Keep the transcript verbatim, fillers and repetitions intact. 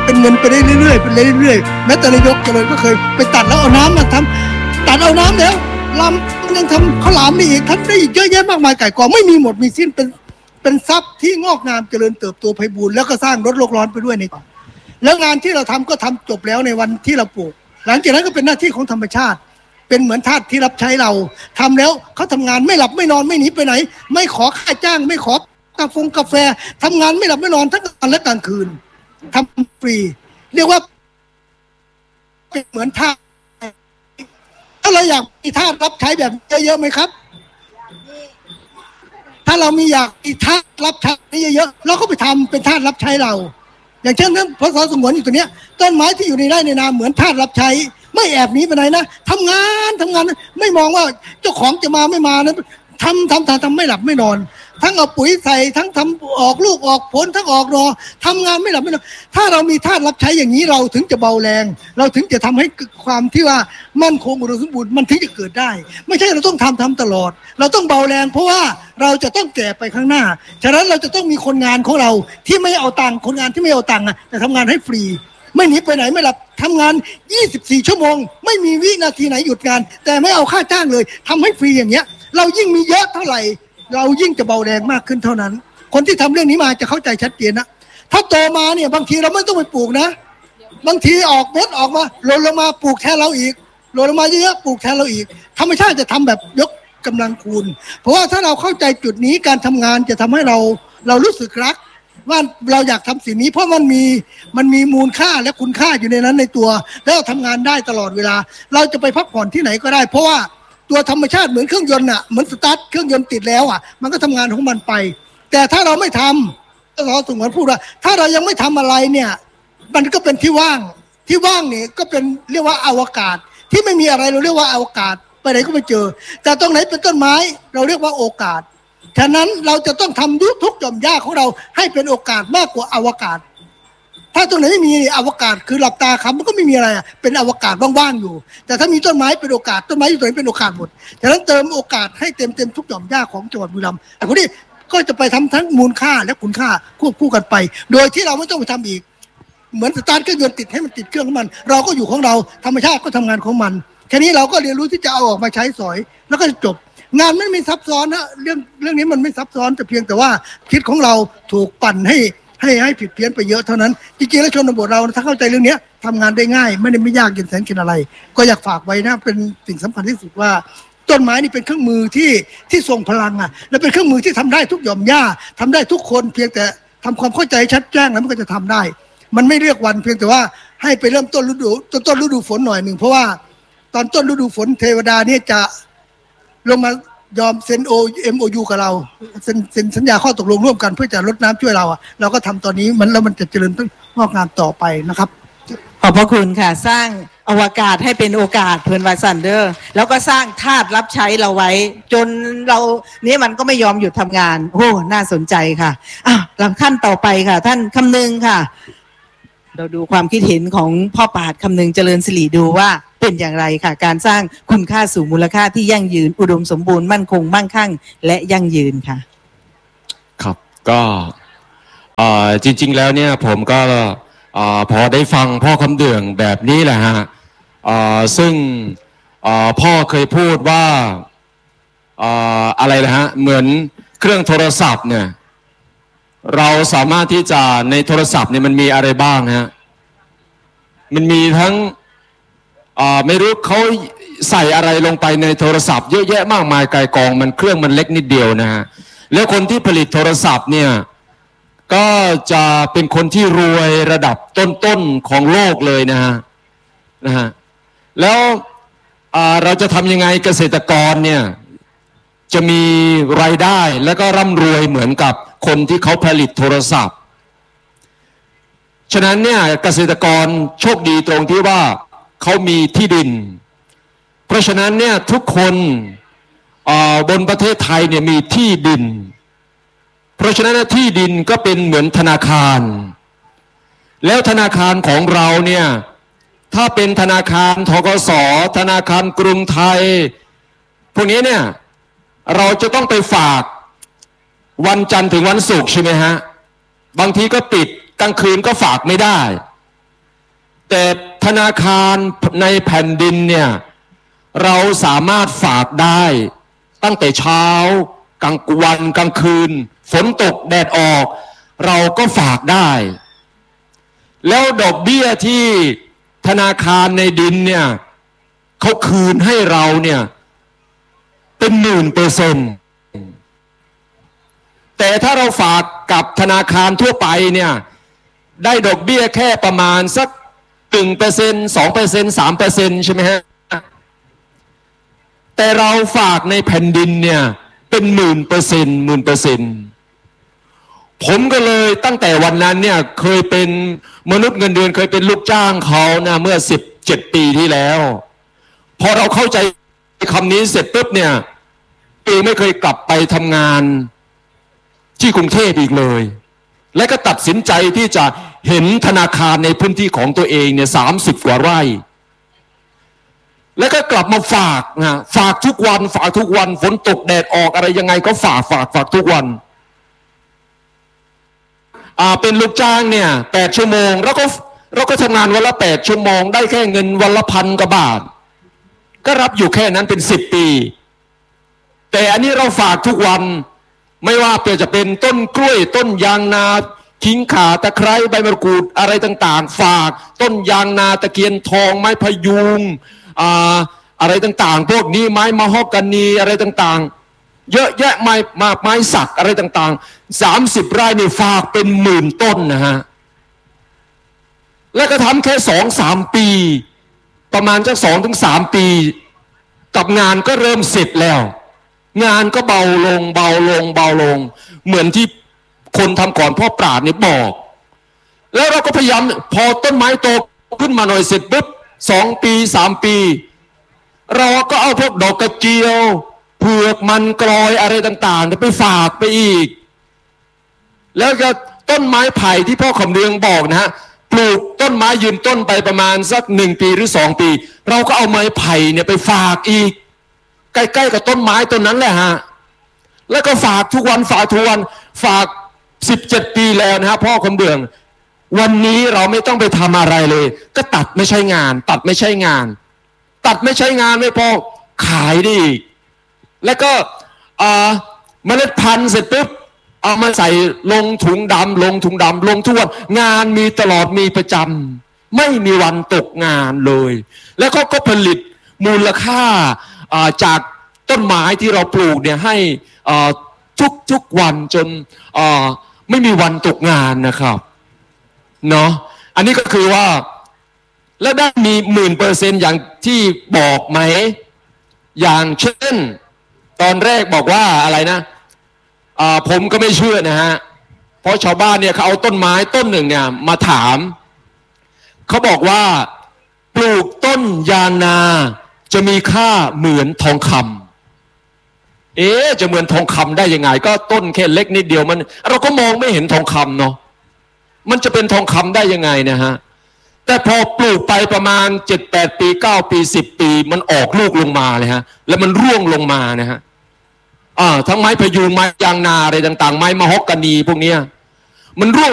เป็นเงินไปเรื่อยๆไปเรื่อยๆแม้แต่นายกเจริญก็เคยไปตัดแล้วเอาน้ำมาทำตัดเอาน้ำแล้วลำมันยังทำข้าวหลามนี่อีกท่านได้อีกเยอะแยะมากมายไก่กองไม่มีหมดมีสิ้นเป็นเป็นทรัพย์ที่งอกงามเจริญเติบโตไพบูลย์แล้วก็สร้างลดโลกร้อนไปด้วยนี่แล้วงานที่เราทำก็ทำจบแล้วในวันที่เราปลูกหลังจากนั้นก็เป็นหน้าที่ของธรรมชาติเป็นเหมือนทาสที่รับใช้เราทำแล้วเขาทำงานไม่หลับไม่นอนไม่หนีไปไหนไม่ขอค่าจ้างไม่ขอกาแฟกาแฟทำงานไม่หลับไม่นอนทั้งกลางวันและกลางคืนทำฟรีเรียกว่าเป็นเหมือนทาสถ้าเราอยากมีทาสรับใช้แบบเยอะๆไหมครับถ้าเรามีอยากมีทาสรับใช้เยอะๆเราก็ไปทำเป็นทาสรับใช้เราอย่างเช่นนั้นพศสงวนอยู่ตัวเนี้ยต้นไม้ที่อยู่ในไร่ในนาเหมือนทาสรับใช้ไม่แอบหนีไปไหนนะทำงานทำงานไม่มองว่าเจ้าของจะมาไม่มานะทำทำทำทำไม่หลับไม่นอนทั้งเอาปุ๋ยใส่ทั้งทำออกลูกออกผลทั้งออกรอทำงานไม่หลับไม่นอนถ้าเรามีทาสรับใช้อย่างนี้เราถึงจะเบาแรงเราถึงจะทำให้ความที่ว่ามั่นคงอุดมสมบูรณ์มันถึงจะเกิดได้ไม่ใช่เราต้องทำทำตลอดเราต้องเบาแรงเพราะว่าเราจะต้องแก่ไปข้างหน้าฉะนั้นเราจะต้องมีคนงานของเราที่ไม่เอาตังค์คนงานที่ไม่เอาตังค์แต่ทำงานให้ฟรีไม่หนีไปไหนไม่หลับทำงานยี่สิบสี่ชั่วโมงไม่มีวินาทีไหนหยุดงานแต่ไม่เอาค่าจ้างเลยทำให้ฟรีอย่างเงี้ยเรายิ่งมีเยอะเท่าไหร่เรายิ่งจะเบาแรงมากขึ้นเท่านั้นคนที่ทำเรื่องนี้มาจะเข้าใจชัดเจนนะถ้าโตมาเนี่ยบางทีเราไม่ต้องไปปลูกนะบางทีออกเม็ดออกมาหล่นลงมาปลูกแทนเราอีกหล่นลงมาเยอะๆปลูกแทนเราอีกธรรมชาติจะทำแบบยกกำลังคูณเพราะว่าถ้าเราเข้าใจจุดนี้การทำงานจะทำให้เราเรารู้สึกรักว่าเราอยากทำสิ่งนี้เพราะมันมีมันมีมูลค่าและคุณค่าอยู่ในนั้นในตัวแล้วเราทำงานได้ตลอดเวลาเราจะไปพักผ่อนที่ไหนก็ได้เพราะว่าตัวธรรมชาติเหมือนเครื่องยนต์อ่ะเหมือนสตาร์ทเครื่องยนต์ติดแล้วอ่ะมันก็ทำงานของมันไปแต่ถ้าเราไม่ทำก็ขอสงวนพูดว่าถ้าเรายังไม่ทำอะไรเนี่ยมันก็เป็นที่ว่างที่ว่างเนี่ยก็เป็นเรียกว่าอวกาศที่ไม่มีอะไรเราเรียกว่าอวกาศไปไหนก็ไปเจอแต่ตรงไหนเป็นต้นไม้เราเรียกว่าโอกาสฉะนั้นเราจะต้องทำยุทุกหย่อมย่าของเราให้เป็นโอกาสมากกว่าอวกาศถ้าตรงไหนไม่มีอวกาศคือหลับตาครับมันก็ไม่มีอะไรเป็นอวกาศว่างๆอยู่แต่ถ้ามีต้นไม้เป็นโอกาสต้นไม้อยู่ตรงนี้เป็นโอกาสหมดฉะนั้นเติมโอกาสให้เต็มเต็มทุกหย่อมย่าของจังหวัดบุรีรัมย์แต่คนนี้ก็จะไปทำทั้งมูลค่าและคุณค่าควบคู่กันไปโดยที่เราไม่ต้องไปทำอีกเหมือนสตาร์ทเครื่องยนต์ติดให้มันติดเครื่องของมันเราก็อยู่ของเราธรรมชาติก็ทำงานของมันแค่นี้เราก็เรียนรู้ที่จะเอาออกมาใช้สอยแล้วก็จบงานไม่มีซับซ้อนนะเรื่องเรื่องนี้มันไม่ซับซ้อนแต่เพียงแต่ว่าคิดของเราถูกปั่นให้ให้ให้ผิดเพี้ยนไปเยอะเท่านั้นจริงๆแล้วชนบทเราถ้าเข้าใจเรื่องนี้ทำงานได้ง่ายไม่ได้ไม่ยากเย็นแสนเข็ญอะไรก็อยากฝากไว้นะเป็นสิ่งสำคัญที่สุดว่าต้นไม้นี่เป็นเครื่องมือที่ที่ทรงพลังอ่ะและเป็นเครื่องมือที่ทำได้ทุกหย่อมหญ้าทำได้ทุกคนเพียงแต่ทำความเข้าใจชัดแจ้งแล้วมันก็จะทำได้มันไม่เรียกวันเพียงแต่ว่าให้ไปเริ่มต้นฤดูต้นต้นฤดูฝนหน่อยหนึ่งเพราะว่าตอนต้นฤดูฝนเทวดาเนี่ยจะลงมายอมเซ็นโอเอ็มโอยูกับเราเซ็นเซ็นสัญญาข้อตกลงร่วมกันเพื่อจะลดน้ำช่วยเราอ่ะเราก็ทำตอนนี้มันแล้วมันจะเจริญต้องงอกงามต่อไปนะครับขอบพระคุณค่ะสร้างอวกาศให้เป็นโอกาสเพื่อนวาซันเดอร์แล้วก็สร้างธาตุรับใช้เราไว้จนเรานี้มันก็ไม่ยอมหยุดทำงานโอ้น่าสนใจค่ะอ่ะลำขั้นต่อไปค่ะท่านคำนึงค่ะเราดูความคิดเห็นของพ่อปาดคำนึงเจริญศิริดูว่าเป็นอย่างไรค่ะการสร้างคุณค่าสู่มูลค่าที่ยั่งยืนอุดมสมบูรณ์มั่นคงมั่งคั่งและยั่งยืนค่ะครับก็จริงๆแล้วเนี่ยผมก็พอได้ฟังพ่อคำเดืองแบบนี้แหละฮะซึ่งพ่อเคยพูดว่าอะไรนะฮะเหมือนเครื่องโทรศัพท์เนี่ยเราสามารถที่จะในโทรศัพท์เนี่ยมันมีอะไรบ้างฮะมันมีทั้งไม่รู้เขาใส่อะไรลงไปในโทรศัพท์เยอะแยะมากมายไกลกองมันเครื่องมันเล็กนิดเดียวนะฮะแล้วคนที่ผลิตโทรศัพท์เนี่ยก็จะเป็นคนที่รวยระดับต้นๆของโลกเลยนะฮะนะฮะแล้วเราจะทำยังไงเกษตรกรเนี่ยจะมีรายได้และก็ร่ำรวยเหมือนกับคนที่เขาผลิตโทรศัพท์ฉะนั้นเนี่ยเกษตรกรโชคดีตรงที่ว่าเขามีที่ดินเพราะฉะนั้นเนี่ยทุกคนบนประเทศไทยเนี่ยมีที่ดินเพราะฉะนั้นที่ดินก็เป็นเหมือนธนาคารแล้วธนาคารของเราเนี่ยถ้าเป็นธนาคารธกส.ธนาคารกรุงไทยพวกนี้เนี่ยเราจะต้องไปฝากวันจันทร์ถึงวันศุกร์ใช่ไหมฮะบางทีก็ปิดกลางคืนก็ฝากไม่ได้แต่ธนาคารในแผ่นดินเนี่ยเราสามารถฝากได้ตั้งแต่เช้ากลางวันกลางคืนฝนตกแดดออกเราก็ฝากได้แล้วดอกเบี้ยที่ธนาคารในดินเนี่ยเขาคืนให้เราเนี่ยเป็นหมื่นเปอร์เซ็นต์แต่ถ้าเราฝากกับธนาคารทั่วไปเนี่ยได้ดอกเบี้ยแค่ประมาณสักหนึ่งเปอร์เซ็นต์สองเปอร์เซ็นต์สามเปอร์เซ็นต์ใช่ไหมฮะแต่เราฝากในแผ่นดินเนี่ยเป็นหมื่นเปอร์เซ็นต์หมื่นเปอร์เซ็นต์ผมก็เลยตั้งแต่วันนั้นเนี่ยเคยเป็นมนุษย์เงินเดือนเคยเป็นลูกจ้างเขานะเมื่อสิบเจ็ดปีที่แล้วพอเราเข้าใจคำนี้เสร็จปุ๊บเนี่ยเองไม่เคยกลับไปทำงานที่กรุงเทพอีกเลยและก็ตัดสินใจที่จะเห็นธนาคารในพื้นที่ของตัวเองเนี่ยสามสิบกว่าไร่แล้วก็กลับมาฝากนะฝากทุกวันฝากทุกวันฝนตกแดดออกอะไรยังไงก็ฝากฝากฝากทุกวันอ่าเป็นลูกจ้างเนี่ยแปดชั่วโมงแล้วก็เราก็ทำงานวันละแปดชั่วโมงได้แค่เงินวันละพันกว่าบาทก็รับอยู่แค่นั้นเป็นสิบปีแต่อันนี้เราฝากทุกวันไม่ว่าจะเป็นต้นกล้วยต้นยางนาขิงข่าตะไคร้ใบมะกรูดอะไรต่างๆฝากต้นยางนาตะเคียนทองไม้พยุงอ่าอะไรต่างๆพวกนี้ไม้มะฮอกกานีอะไรต่างๆเยอะแยะไม้มากไม้สักอะไรต่างๆสามสิบไร่นี่ฝากเป็นหมื่นต้นนะฮะแล้วก็ทำแค่สองสามปีประมาณจะสองถึงสามปีกับงานก็เริ่มเสร็จแล้วงานก็เบาลงเบาลงเบาลงเหมือนที่คนทำก่อนพ่อปราดเนี่ยบอกแล้วเราก็พยายามพอต้นไม้โตขึ้นมาหน่อยเสร็จปุ๊บสองปีสามปีเราก็เอาพวกดอกกระเจียวเผือกมันกลอยอะไรต่างๆไปฝากไปอีกแล้วก็ต้นไม้ไผ่ที่พ่อคำเรืองบอกนะฮะปลูกต้นไม้ยืนต้นไปประมาณสักหนึ่งปีหรือสองปีเราก็เอาไม้ไผ่เนี่ยไปฝากอีกใกล้ๆกับต้นไม้ต้นนั้นแหละฮะแล้วก็ฝากทุกวันฝากทุกวันฝากสิบเจ็ดปีแล้วนะฮะพ่อคำเรืองวันนี้เราไม่ต้องไปทำอะไรเลยก็ตัดไม่ใช่งานตัดไม่ใช่งานตัดไม่ใช่งานไม่พอขายได้อีกแล้วก็เมล็ดพันธุ์เสร็จปุ๊บเอามาใส่ลงถุงดำลงถุงดำลงทุกวันงานมีตลอดมีประจำไม่มีวันตกงานเลยแล้วก็ก็ผลิตมูลค่าจากต้นไม้ที่เราปลูกเนี่ยให้ทุกทุกวันจนไม่มีวันตกงานนะครับเนาะอันนี้ก็คือว่าแล้วได้มีหมื่นเปอร์เซ็นต์อย่างที่บอกไหมอย่างเช่นตอนแรกบอกว่าอะไรนะผมก็ไม่เชื่อนะฮะเพราะชาวบ้านเนี่ยเขาเอาต้นไม้ต้นหนึ่งเนี่ยมาถามเขาบอกว่าปลูกต้นยางนาจะมีค่าเหมือนทองคำเอ๊ะจะเหมือนทองคำได้ยังไงก็ต้นแค่เล็กนิดเดียวมันเราก็มองไม่เห็นทองคำเนาะมันจะเป็นทองคำได้ยังไงนะฮะแต่พอปลูกไปประมาณเจ็ดแปดปีเก้าปีสิบปีมันออกลูกลงมาเลยฮะแล้วมันร่วงลงมานะฮะอ่าทั้งไม้พยุงไม้ยางนาอะไรต่างๆไม้มะฮอกกานีพวกเนี้ยมันร่วง